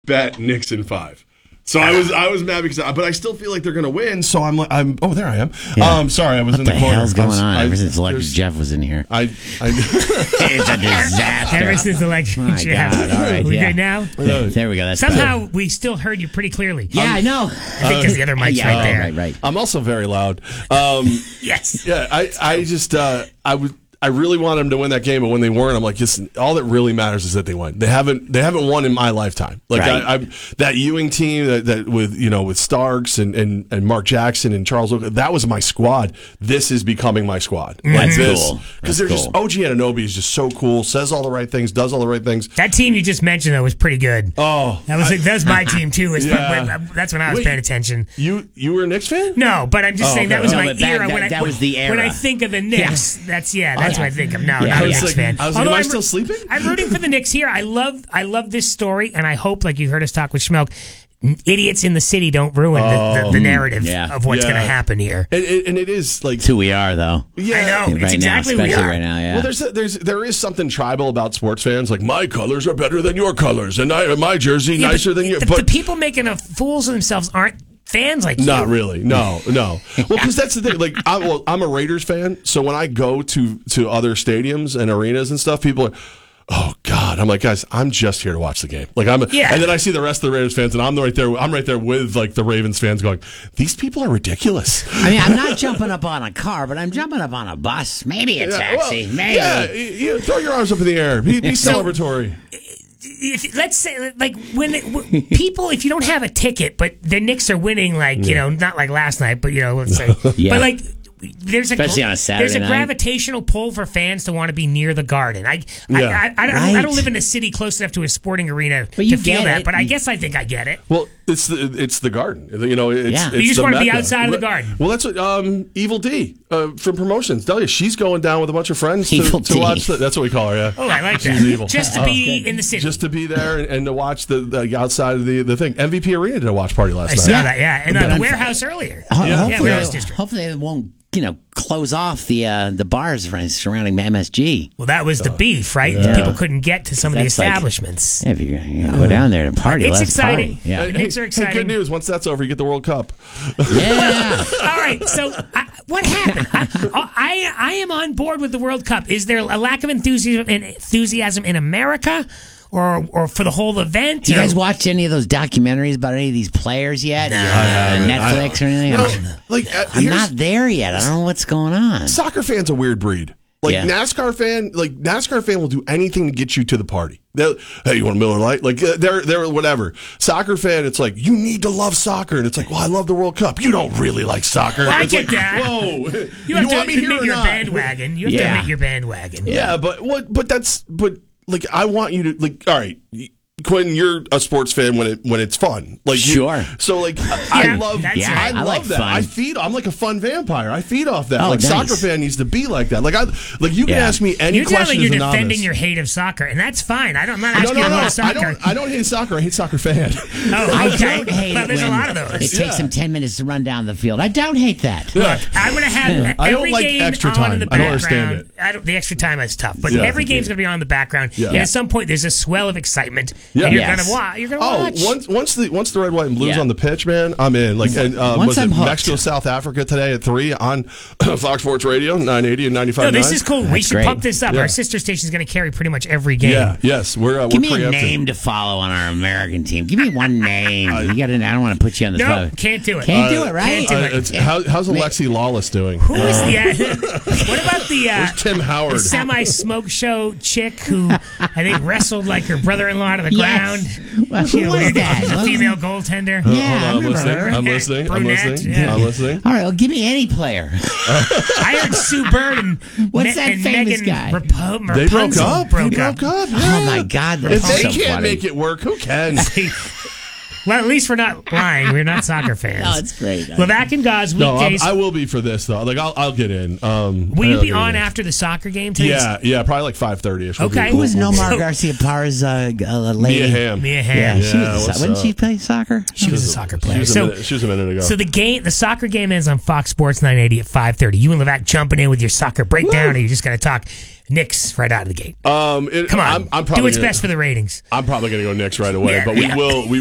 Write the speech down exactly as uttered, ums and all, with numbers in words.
bet Knicks in five. So I was I was mad because, I, but I still feel like they're going to win. So I'm like, I'm oh there I am. Yeah. Um, sorry, I was what in the, the corner. What the hell's going on? I, Ever since Electric Jeff was in here, I, I it's a disaster. Ever since Electric My Jeff. God, all right, we yeah. good now? There, there we go. That's Somehow better. we still heard you pretty clearly. Yeah, um, I know. I think because the other mic's yeah, right there. Right, right. I'm also very loud. Um, Yes. Yeah, I I just uh, I would. I really wanted them to win that game, but when they weren't, I'm like, listen, all that really matters is that they won. They haven't, they haven't won in my lifetime. Like Right. I, I, that Ewing team that, that with you know with Starks and, and, and Mark Jackson and Charles Oakley, that was my squad. This is becoming my squad. That's Like this, cool. because That's they're cool. just O G Anunoby is just so cool. Says all the right things, does all the right things. That team you just mentioned though was pretty good. Oh, that was like, that was my team too. Was Yeah. when- that's when I was Wait, paying attention. You you were a Knicks fan? No, but I'm just Oh, saying that okay. was No, my but that- era. that- when I, that was the When I era. think of the Knicks, that's yeah, that's yeah. what I think of. No, Yeah, not I a was Knicks like- fan. I was like, Although am I I'm- still sleeping? I'm rooting for the Knicks here. I love I love this story, and I hope, like you heard us talk with Schmelk, idiots in the city don't ruin the, the, the narrative yeah. of what's Yeah. going to happen here. And, and and it is like It's who we are, though. yeah. I know. Right It's exactly now, what we especially are. right now. Yeah. Well, there's a, there's there is something tribal about sports fans. Like my colors are better than your colors, and I, my jersey Yeah, nicer but than your. the, But the people making a fools of themselves aren't fans like not you. really. No, no. Well, because that's the thing. Like, I, well, I'm a Raiders fan, so when I go to to other stadiums and arenas and stuff, people are. Oh God! I'm like, guys, I'm just here to watch the game. Like I'm, Yeah. and then I see the rest of the Raiders fans, and I'm right there. I'm right there with like the Ravens fans, going, "These people are ridiculous." I mean, I'm not jumping up on a car, but I'm jumping up on a bus, maybe a Yeah, taxi, well, maybe. Yeah, you, you throw your arms up in the air. Be, be So- celebratory. If, let's say, like, when it, w- people, if you don't have a ticket, but the Knicks are winning, like, you know, not like last night, but, you know, let's say, Yeah. but, like, there's a, Especially on a Saturday there's a night. gravitational pull for fans to want to be near the Garden. I, Yeah. I, I, I, don't, I Right. don't live in a city close enough to a sporting arena But you to feel get that, it. but I You- guess I think I get it. Well, it's the it's the Garden. You know, it's, Yeah. it's You just the wanna be Mecca. outside of the Garden. Well, that's what um, Evil D uh, from Promotions. Delia, she's going down with a bunch of friends to, Evil to D. watch. The, that's what we call her. Yeah. Oh, I like that. She's evil. Just to Oh, be good. in the city. Just to be there and, and to watch the, the outside of the, the thing. M V P Arena did a watch party last I night. saw that, yeah. And uh, But the I'm- warehouse earlier. Ho- Yeah, hopefully, warehouse they, district. hopefully they won't, you know, close off the uh, the bars surrounding M S G. Well, that was the beef, right? Yeah. People couldn't get to some of the That's like- establishments. Yeah, if you're gonna go down there to party, It's let's exciting. party. Yeah, The Knicks are Hey, exciting. good news. Once that's over, you get the World Cup. yeah. All right, so uh, what happened? I, I I am on board with the World Cup. Is there a lack of enthusiasm enthusiasm in America, or or for the whole event? Do you Or- guys watch any of those documentaries about any of these players yet? No. Uh, I haven't. Netflix or anything? No, like uh, I'm here's- not there yet. I don't know what's going on. Soccer fans a weird breed. Like Yeah. NASCAR fan, like NASCAR fan will do anything to get you to the party. They'll, hey, you want a Miller Lite? Like uh, they're they're whatever. Soccer fan, it's like you need to love soccer, and it's like, well, I love the World Cup. You don't really like soccer. Well, I It's get like, that. Whoa, You have want to me here admit or your not? bandwagon. You have to Yeah. admit your bandwagon. Yeah, but what? But that's but like I want you to like. All right, Quinn, you're a sports fan when it when it's fun. Like you- Sure. so like I Yeah, love that's I, right. I love like that. fun. I feed. I'm like a fun vampire. I feed off that. Oh, like nice. soccer fan needs to be like that. Like I like you can Yeah. ask me any You're telling question me as you're a defending novice. your hate of soccer, and that's fine. I don't, I'm not no, asking no, you to no. love I soccer. don't. I don't hate soccer. I hate soccer fan. Oh, I okay. don't hate Well, it there's when a lot of it those. takes them ten minutes to run down the field. I don't hate that. Yeah. Look, I'm going to have I don't every like game extra on time. in the I don't background. understand it. I don't, the extra time is tough, but Yeah. every game's going to be on in the background. Yeah. And at some point, there's a swell of excitement, Yeah. and you're Yes. going to watch. You're going to Oh, watch. once once the once the red, white, and blues Yeah. on the pitch, man, I'm in. Like, and uh, Once was it I'm hooked. Mexico, South Africa today at three on Fox Sports Radio, nine eighty and ninety-five. No, this is cool. we That's should great. pump this up. Yeah. Our sister station is going to carry pretty much every game. Yeah. Yes. We're uh, Give we're me a preempting. name to follow on our American team. Give me one name. You got to. I don't want to put you on the No, spot. can't do it. Can't do Uh, it, right? can't do Uh, it. it's, how, how's Alexi Lawless doing? Who is the? Uh, what about the? Uh, Where's Tim Howard? The semi-smoke show chick who I think wrestled like her brother-in-law to the Yes. ground. Well, She who a was weird- that? a female goaltender. Yeah, Hold I on, I'm remember listening. her. I'm listening. I'm Brunette, listening. yeah. I'm listening. All right, well, give me any player. I heard Sue Bird and, What's Me- that and famous Megan guy? Rapo- They broke Rapunzel up. Broke they up. broke up. Oh yeah. my God, If that's they so can't funny. make it work, who can? Well, at least we're not lying. We're not soccer fans. No, it's great. Levac and Gaz No, I'm- weekdays. I will be for this though. Like I'll, I'll get in. Um, will you I'll be get on in. after the soccer game today? Yeah, yeah, probably like five thirty ish. Okay. Who was We'll- Nomar we'll- Garcia Parra's uh, uh, lady? Mia Hamm. Mia Yeah, Hamm. she Yeah, was. A, what's so- Didn't she up? play soccer? She was a soccer She player. was, a So, minute, she was a minute ago. so the game, the soccer game ends on Fox Sports nine eighty at five thirty. You and Levac jumping in with your soccer breakdown, or you just going to talk Knicks right out of the gate? um, it, Come on, I'm, I'm probably do what's gonna, best for the ratings. I'm probably going to go Knicks right away, Yeah, but we yeah. will. We